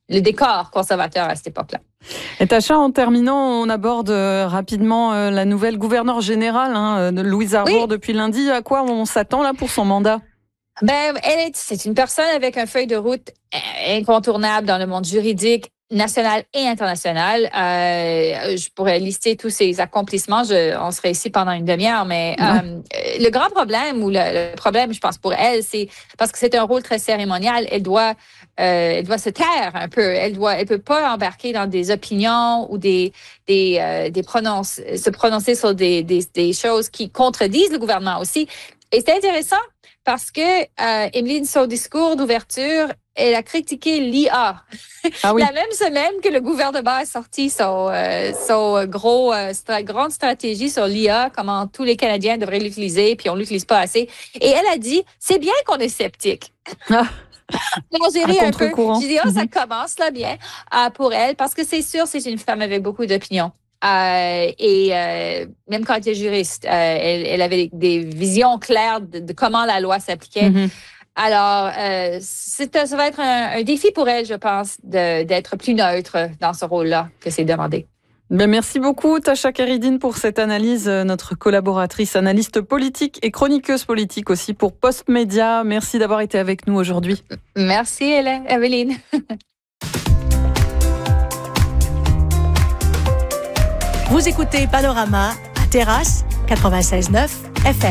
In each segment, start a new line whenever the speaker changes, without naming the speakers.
le décor conservateur à cette époque-là.
Et Tasha, en terminant, on aborde rapidement la nouvelle gouverneure générale, Louise Arbour, depuis lundi. À quoi on s'attend là pour son mandat?
C'est une personne avec une feuille de route incontournable dans le monde juridique, national et international. Je pourrais lister tous ses accomplissements. On serait ici pendant une demi-heure, mais le grand problème, ou le problème, je pense, pour elle, c'est parce que c'est un rôle très cérémonial, elle doit se taire un peu. Elle peut pas embarquer dans des opinions ou se prononcer sur des choses qui contredisent le gouvernement aussi. Et c'est intéressant parce que Emeline, son discours d'ouverture, elle a critiqué l'IA. Ah oui. La même semaine que le gouvernement a sorti son grande stratégie sur l'IA, comment tous les Canadiens devraient l'utiliser, puis on l'utilise pas assez. Et elle a dit, c'est bien qu'on est sceptique. Alors, j'ai ri un peu. J'ai dit, ça commence là bien pour elle, parce que c'est sûr, c'est une femme avec beaucoup d'opinions. Même quand elle était juriste, elle avait des visions claires de comment la loi s'appliquait. Mm-hmm. Alors, ça va être un défi pour elle, je pense, d'être plus neutre dans ce rôle-là que c'est demandé.
Merci beaucoup, Tasha Keridine, pour cette analyse, notre collaboratrice, analyste politique et chroniqueuse politique aussi pour Postmédia. Merci d'avoir été avec nous aujourd'hui.
Merci, Evelyne.
Vous écoutez Panorama à Terrasse 96.9 FM.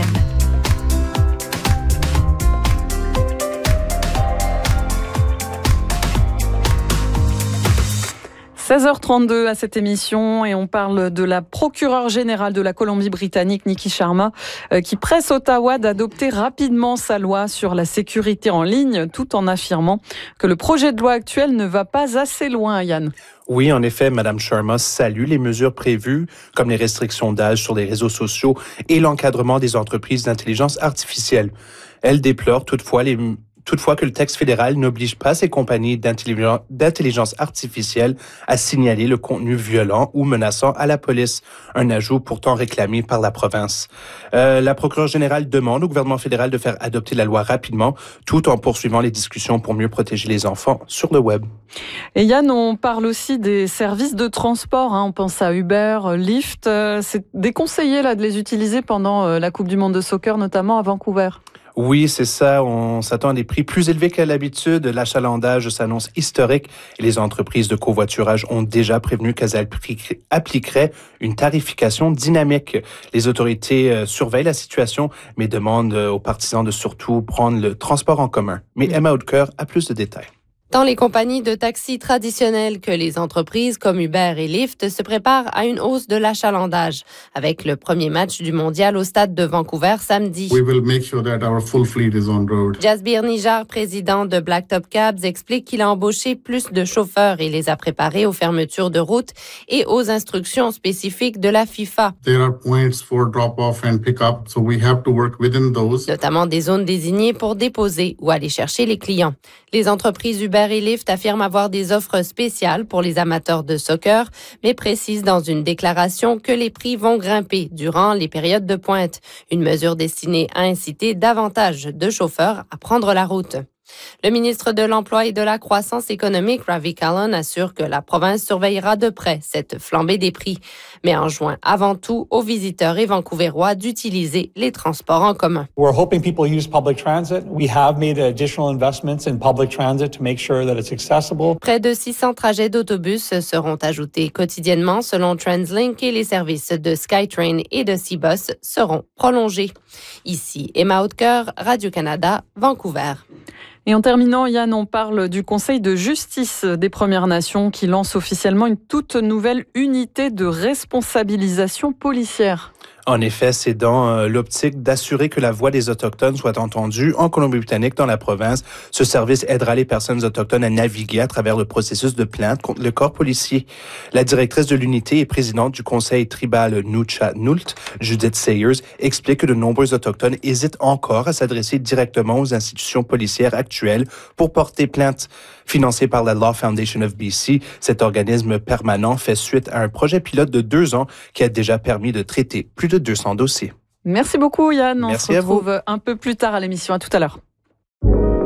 16h32 à cette émission et on parle de la procureure générale de la Colombie-Britannique, Nikki Sharma, qui presse Ottawa d'adopter rapidement sa loi sur la sécurité en ligne, tout en affirmant que le projet de loi actuel ne va pas assez loin, Yann.
Oui, en effet, Mme Sharma salue les mesures prévues, comme les restrictions d'âge sur les réseaux sociaux et l'encadrement des entreprises d'intelligence artificielle. Elle déplore toutefois que le texte fédéral n'oblige pas ces compagnies d'intelligence artificielle à signaler le contenu violent ou menaçant à la police, un ajout pourtant réclamé par la province. La procureure générale demande au gouvernement fédéral de faire adopter la loi rapidement, tout en poursuivant les discussions pour mieux protéger les enfants sur le web.
Et Yann, on parle aussi des services de transport, on pense à Uber, Lyft. C'est déconseillé là, de les utiliser pendant la Coupe du Monde de soccer, notamment à Vancouver.
Oui, c'est ça. On s'attend à des prix plus élevés qu'à l'habitude. L'achalandage s'annonce historique et les entreprises de covoiturage ont déjà prévenu qu'elles appliqueraient une tarification dynamique. Les autorités surveillent la situation, mais demandent aux partisans de surtout prendre le transport en commun. Mais Emma Haudecoeur a plus de détails.
Tant les compagnies de taxis traditionnelles que les entreprises comme Uber et Lyft se préparent à une hausse de l'achalandage avec le premier match du mondial au stade de Vancouver samedi.
We will make sure that our full fleet is on road.
Jasbir Nijar, président de Blacktop Cabs, explique qu'il a embauché plus de chauffeurs et les a préparés aux fermetures de route et aux instructions spécifiques de la FIFA.
There are points for drop-off and pick-up, so we have to work within those.
Notamment des zones désignées pour déposer ou aller chercher les clients. Les entreprises Uber et Lyft affirment avoir des offres spéciales pour les amateurs de soccer, mais précisent dans une déclaration que les prix vont grimper durant les périodes de pointe. Une mesure destinée à inciter davantage de chauffeurs à prendre la route. Le ministre de l'Emploi et de la Croissance économique, Ravi Kahlon, assure que la province surveillera de près cette flambée des prix, mais enjoint avant tout aux visiteurs et vancouverois d'utiliser les transports en commun.
We're hoping people use public transit. We have made additional investments in public transit to make sure that it's accessible.
Près de 600 trajets d'autobus seront ajoutés quotidiennement selon TransLink et les services de SkyTrain et de Seabus seront prolongés. Ici Emma Haudecoeur, Radio-Canada, Vancouver.
Et en terminant, Yann, on parle du Conseil de justice des Premières Nations qui lance officiellement une toute nouvelle unité de responsabilisation policière.
En effet, c'est dans l'optique d'assurer que la voix des Autochtones soit entendue en Colombie-Britannique, dans la province. Ce service aidera les personnes autochtones à naviguer à travers le processus de plainte contre le corps policier. La directrice de l'unité et présidente du conseil tribal Nuu-Chah-Nulth, Judith Sayers, explique que de nombreux Autochtones hésitent encore à s'adresser directement aux institutions policières actuelles pour porter plainte. Financé par la Law Foundation of BC, cet organisme permanent fait suite à un projet pilote de 2 ans qui a déjà permis de traiter plus de 200 dossiers.
Merci beaucoup Yann,
Merci
on se retrouve un peu plus tard à l'émission. À tout à l'heure.